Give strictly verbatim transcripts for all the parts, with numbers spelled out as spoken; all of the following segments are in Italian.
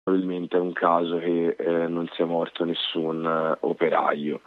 probabilmente è un caso che eh, non sia morto nessun eh, operaio.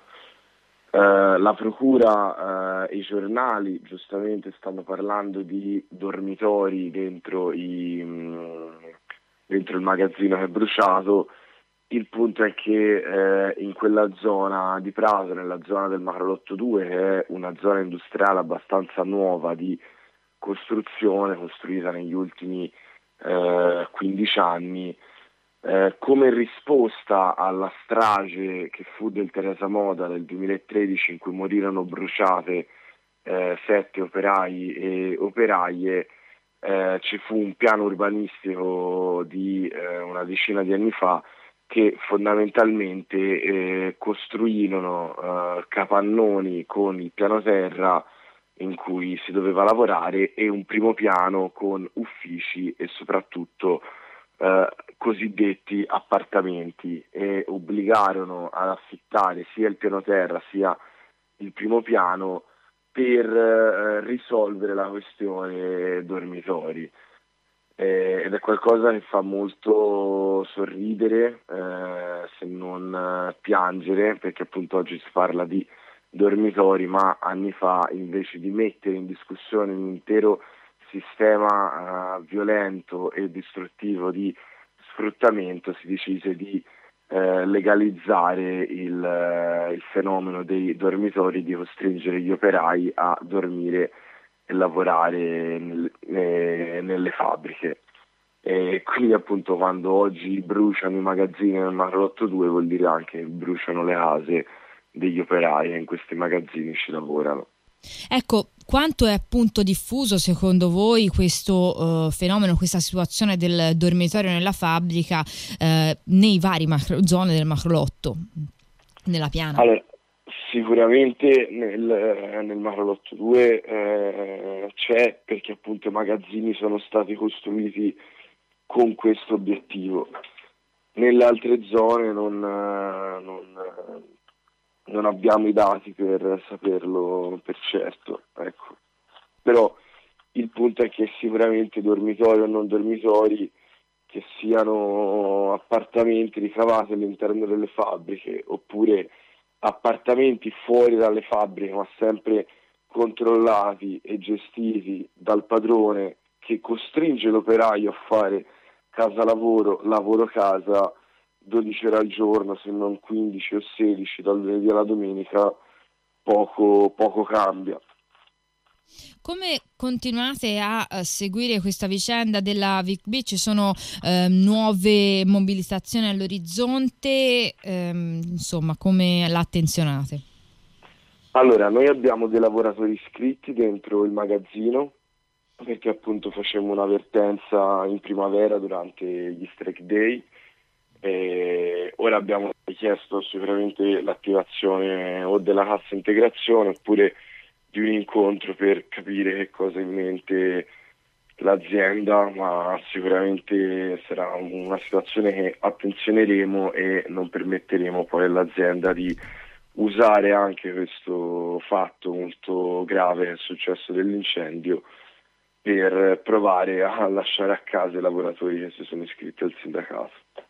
Uh, la procura e uh, i giornali giustamente stanno parlando di dormitori dentro, i, mh, dentro il magazzino che è bruciato. Il punto è che uh, in quella zona di Prato, nella zona del Macrolotto due, che è una zona industriale abbastanza nuova di costruzione, costruita negli ultimi uh, quindici anni, Eh, come risposta alla strage che fu del Teresa Moda del duemilatredici, in cui morirono bruciate eh, sette operai e operaie, eh, ci fu un piano urbanistico di eh, una decina di anni fa che fondamentalmente eh, costruirono eh, capannoni con il piano terra in cui si doveva lavorare e un primo piano con uffici e soprattutto eh, cosiddetti appartamenti, e obbligarono ad affittare sia il piano terra sia il primo piano per eh, risolvere la questione dormitori. Eh, ed è qualcosa che fa molto sorridere, eh, se non eh, piangere, perché appunto oggi si parla di dormitori, ma anni fa, invece di mettere in discussione un intero sistema uh, violento e distruttivo di sfruttamento, si decise di uh, legalizzare il, uh, il fenomeno dei dormitori, di costringere gli operai a dormire e lavorare nel, ne, nelle fabbriche. E quindi appunto quando oggi bruciano i magazzini nel Macrolotto due vuol dire anche che bruciano le case degli operai e in questi magazzini ci lavorano. Ecco, quanto è appunto diffuso secondo voi questo uh, fenomeno, questa situazione del dormitorio nella fabbrica uh, nei vari macro, zone del Macrolotto, nella piana? Allora, sicuramente nel, nel Macrolotto due eh, c'è, perché appunto i magazzini sono stati costruiti con questo obiettivo. Nelle altre zone non, non, non abbiamo i dati per saperlo per certo, ecco. Però il punto è che sicuramente dormitori o non dormitori, che siano appartamenti ricavati all'interno delle fabbriche oppure appartamenti fuori dalle fabbriche, ma sempre controllati e gestiti dal padrone che costringe l'operaio a fare casa lavoro, lavoro casa, dodici ore al giorno, se non quindici o sedici, dal lunedì alla domenica, poco, poco cambia. Come continuate a seguire questa vicenda della Vic-B? Ci sono eh, nuove mobilitazioni all'orizzonte? Ehm, insomma, come la attenzionate? Allora, noi abbiamo dei lavoratori iscritti dentro il magazzino, perché appunto facemmo un'avvertenza in primavera durante gli strike day. E ora abbiamo richiesto sicuramente l'attivazione o della cassa integrazione oppure di un incontro per capire che cosa ha in mente l'azienda, ma sicuramente sarà una situazione che attenzioneremo e non permetteremo poi all'azienda di usare anche questo fatto molto grave che è successo dell'incendio per provare a lasciare a casa i lavoratori che si sono iscritti al sindacato.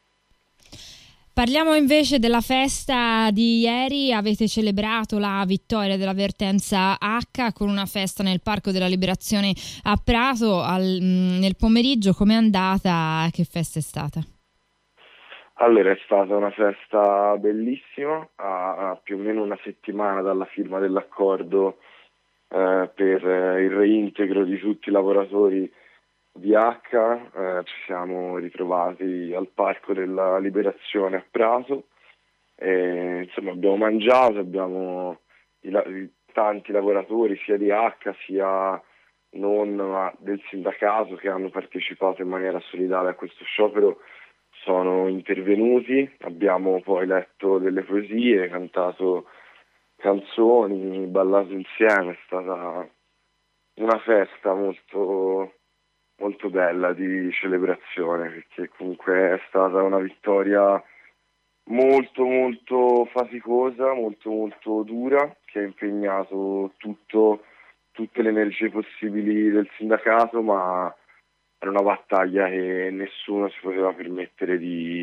Parliamo invece della festa di ieri. Avete celebrato la vittoria dell'avvertenza H con una festa nel Parco della Liberazione a Prato. Al, nel pomeriggio com'è andata? Che festa è stata? Allora, è stata una festa bellissima, a, a più o meno una settimana dalla firma dell'accordo eh, per eh, il reintegro di tutti i lavoratori di H, eh, ci siamo ritrovati al Parco della Liberazione a Prato, e, insomma abbiamo mangiato, abbiamo i, i, tanti lavoratori sia di H sia non, ma del sindacato, che hanno partecipato in maniera solidale a questo sciopero, sono intervenuti, abbiamo poi letto delle poesie, cantato canzoni, ballato insieme. È stata una festa molto molto bella di celebrazione, perché comunque è stata una vittoria molto molto faticosa, molto molto dura, che ha impegnato tutto, tutte le energie possibili del sindacato, ma era una battaglia che nessuno si poteva permettere di